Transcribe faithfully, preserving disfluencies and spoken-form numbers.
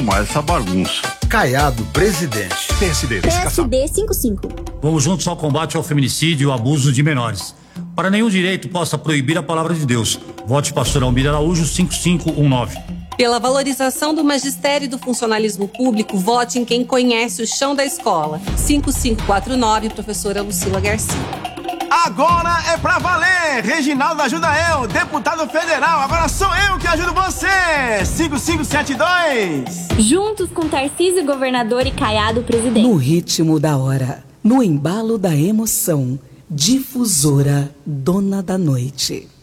arrumar essa bagunça. Caiado, presidente. P S D, P S D cinquenta e cinco. Vamos juntos ao combate ao feminicídio e ao abuso de menores. Para nenhum direito possa proibir a palavra de Deus. Vote Pastor Almir Araújo cinco cinco um nove. Pela valorização do magistério e do funcionalismo público, vote em quem conhece o chão da escola. cinco cinco quatro nove, professora Lucila Garcia. Agora é pra valer! Reginaldo ajuda eu, deputado federal. Agora sou eu que ajudo você! cinco cinco sete dois. Juntos com Tarcísio, governador, e Caiado, presidente. No ritmo da hora, no embalo da emoção, Difusora Dona da Noite.